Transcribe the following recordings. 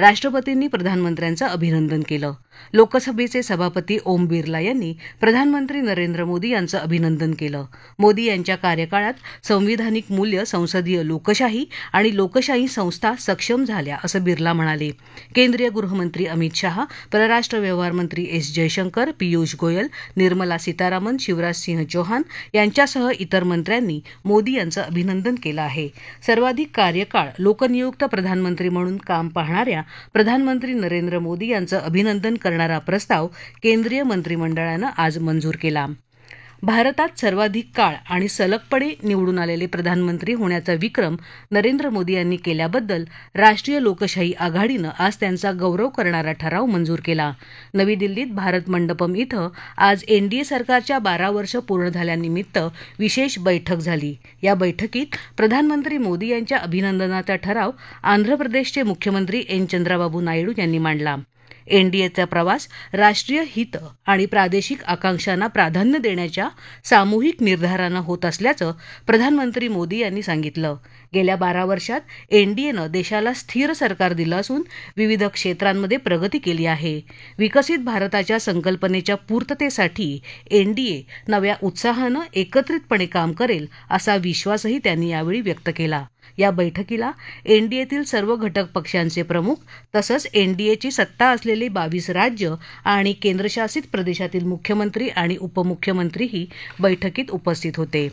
राष्ट्रपतींनी प्रधानमंत्र्यांचं अभिनंदन केलं. लोकसभेचे सभापती ओम बिर्ला यांनी प्रधानमंत्री नरेंद्र मोदी यांचं अभिनंदन केलं. मोदी यांच्या कार्यकाळात संविधानिक मूल्य, संसदीय लोकशाही आणि लोकशाही संस्था सक्षम झाल्या असं बिर्ला म्हणाले. केंद्रीय गृहमंत्री अमित शहा, परराष्ट्र व्यवहार मंत्री एस जयशंकर, पियुष गोयल, निर्मला सीतारामन, शिवराज सिंह चौहान यांच्यासह इतर मंत्र्यांनी मोदी यांचं अभिनंदन केलं आहे. सर्वाधिक कार्यकाळ लोकनियुक्त प्रधानमंत्री म्हणून काम पाहणाऱ्या प्रधानमंत्री नरेंद्र मोदी यांचं अभिनंदन करणारा प्रस्ताव केंद्रीय मंत्रिमंडळानं आज मंजूर केला. भारतात सर्वाधिक काळ आणि सलगपणे निवडून आलेले प्रधानमंत्री होण्याचा विक्रम नरेंद्र मोदी यांनी केल्याबद्दल राष्ट्रीय लोकशाही आघाडीनं आज त्यांचा गौरव करणारा ठराव मंजूर केला. नवी दिल्लीत भारत मंडपम इथं आज एनडीए सरकारच्या 12 वर्ष पूर्ण झाल्यानिमित्त विशेष बैठक झाली. या बैठकीत प्रधानमंत्री मोदी यांच्या अभिनंदनाचा ठराव आंध्र प्रदेशचे मुख्यमंत्री एन चंद्राबाबू नायडू यांनी मांडला. एनडीएचा प्रवास राष्ट्रीय हित आणि प्रादेशिक आकांक्षांना प्राधान्य देण्याच्या सामूहिक निर्धारानं होत असल्याचं प्रधानमंत्री मोदी यांनी सांगितलं. गेल्या 12 वर्षात एनडीएनं देशाला स्थिर सरकार दिलं असून विविध क्षेत्रांमध्ये प्रगती केली आहे. विकसित भारताच्या संकल्पनेच्या पूर्ततेसाठी एनडीए नव्या उत्साहानं एकत्रितपणे काम करेल असा विश्वासही त्यांनी यावेळी व्यक्त केला. या बैठकीला एनडीएतील सर्व घटक पक्षांचे प्रमुख तसंच एनडीएची सत्ता असलेली 22 राज्य आणि केंद्रशासित प्रदेशातील मुख्यमंत्री आणि उपमुख्यमंत्रीही बैठकीत उपस्थित होते.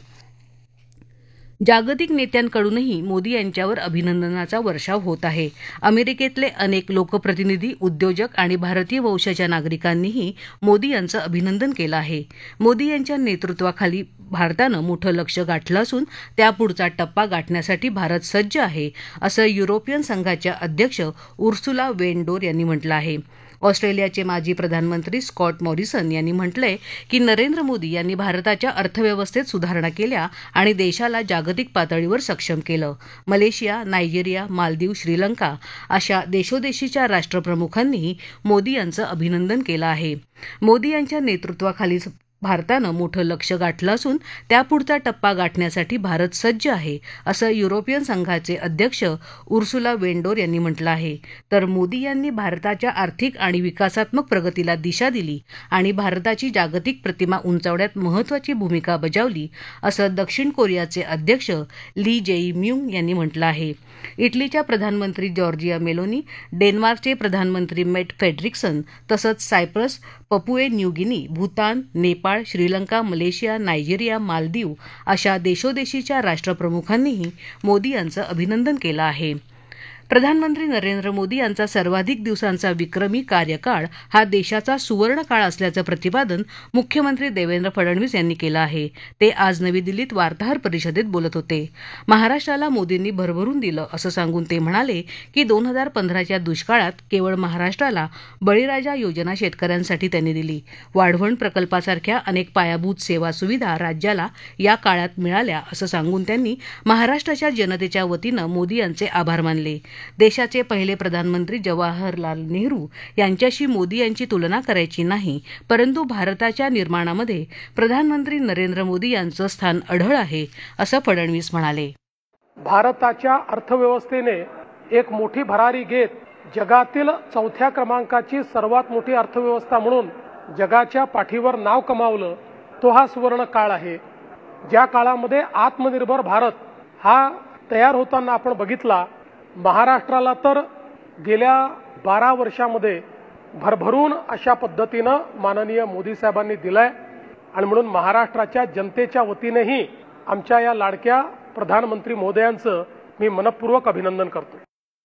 जागतिक नेत्यांकडूनही मोदी यांच्यावर अभिनंदनाचा वर्षाव होत आहे. अमेरिकेतले अनेक लोकप्रतिनिधी, उद्योजक आणि भारतीय वंशाच्या नागरिकांनीही मोदी यांचं अभिनंदन केलं आहे. मोदी यांच्या नेतृत्वाखाली भारतानं मोठं लक्ष्य गाठलं असून त्यापुढचा टप्पा गाठण्यासाठी भारत सज्ज आहे असं युरोपियन संघाच्या अध्यक्ष उर्सुला वेन डोर यांनी म्हटलं आहे. ऑस्ट्रेलियाचे माजी प्रधानमंत्री स्कॉट मॉरिसन यांनी म्हटलंय की नरेंद्र मोदी यांनी भारताच्या अर्थव्यवस्थेत सुधारणा केल्या आणि देशाला जागतिक पातळीवर सक्षम केलं. मलेशिया, नायजेरिया, मालदीव, श्रीलंका अशा देशोदेशीच्या राष्ट्रप्रमुखांनीही मोदी यांचं अभिनंदन केलं आहे. मोदी यांच्या नेतृत्वाखाली भारतानं मोठं लक्ष्य गाठलं असून त्यापुढचा टप्पा गाठण्यासाठी भारत सज्ज आहे असं युरोपियन संघाचे अध्यक्ष उर्सुला वेन डोर यांनी म्हटलं आहे. तर मोदी यांनी भारताच्या आर्थिक आणि विकासात्मक प्रगतीला दिशा दिली आणि भारताची जागतिक प्रतिमा उंचावण्यात महत्त्वाची भूमिका बजावली असं दक्षिण कोरियाचे अध्यक्ष ली जेई म्यूंग यांनी म्हटलं आहे. इटलीच्या प्रधानमंत्री जॉर्जिया मेलोनी, डेन्मार्कचे प्रधानमंत्री मेट फेड्रिक्सन तसंच Cyprus, पपुए New Guinea, Bhutan, Nepal, Sri Lanka, Malaysia, Nigeria, Maldives अशा देशोदेशीच्या राष्ट्रप्रमुखांनीही मोदी यांचं अभिनंदन केलं आहे. प्रधानमंत्री नरेंद्र मोदी यांचा सर्वाधिक दिवसांचा विक्रमी कार्यकाळ हा देशाचा सुवर्ण काळ असल्याचं प्रतिपादन मुख्यमंत्री देवेंद्र फडणवीस यांनी केलं आहे. ते आज नवी दिल्लीत वार्ताहर परिषदेत बोलत होते. महाराष्ट्राला मोदींनी भरभरून दिलं असं सांगून ते म्हणाले की 2015च्या दुष्काळात केवळ महाराष्ट्राला बळीराजा योजना शेतकऱ्यांसाठी त्यांनी दिली. वाढवण प्रकल्पासारख्या अनेक पायाभूत सेवा सुविधा राज्याला या काळात मिळाल्या असं सांगून त्यांनी महाराष्ट्राच्या जनतेच्या वतीनं मोदी यांचे आभार मानले. देशाचे पहिले प्रधानमंत्री जवाहरलाल नेहरू यांच्याशी मोदी यांची तुलना करायची नाही, परंतु भारताच्या निर्माणामध्ये प्रधानमंत्री नरेंद्र मोदी यांचं स्थान अढळ आहे असं फडणवीस म्हणाले. भारताच्या अर्थव्यवस्थेने एक मोठी भरारी घेत जगातील 4थ्या क्रमांकाची सर्वात मोठी अर्थव्यवस्था म्हणून जगाच्या पाठीवर नाव कमावलं, तो हा सुवर्ण काळ आहे. ज्या काळामध्ये आत्मनिर्भर भारत हा तयार होताना आपण बघितला, महाराष्ट्राला तर गेल्या 12 वर्षामध्ये भरभरून अशा पद्धतीनं माननीय मोदी साहेबांनी दिलाय आणि म्हणून महाराष्ट्राच्या जनतेच्या वतीनेही आमच्या या लाडक्या प्रधानमंत्री महोदयांचं मी मनपूर्वक अभिनंदन करतो.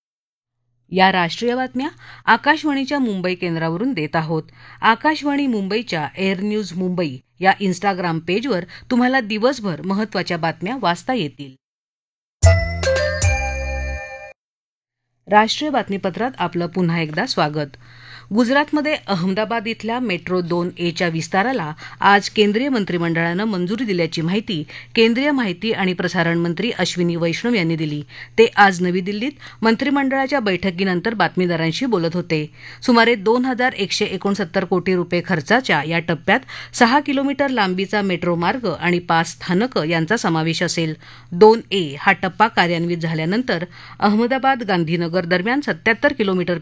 या राष्ट्रीय बातम्या आकाशवाणीच्या मुंबई केंद्रावरून देत आहोत. आकाशवाणी मुंबईच्या एअर न्यूज मुंबई या इंस्टाग्राम पेजवर तुम्हाला दिवसभर महत्त्वाच्या बातम्या वाचता येतील. राष्ट्रीय बातमीपत्रात आपलं पुन्हा एकदा स्वागत. गुजरातमध्ये अहमदाबाद इथल्या मेट्रो 2A विस्ताराला आज केंद्रीय मंत्रिमंडळानं मंजुरी दिल्याची माहिती केंद्रीय माहिती आणि प्रसारण मंत्री अश्विनी वैष्णव यांनी दिली. ते आज नवी दिल्लीत मंत्रिमंडळाच्या बैठकीनंतर बातमीदारांशी बोलत होते. सुमारे 2169 कोटी रुपये खर्चाच्या या टप्प्यात 6 किलोमीटर लांबीचा मेट्रो मार्ग आणि 5 स्थानकं यांचा समावेश असेल. 2A हा टप्पा कार्यान्वित झाल्यानंतर अहमदाबाद गांधीनगर दरम्यान 77 किलोमीटर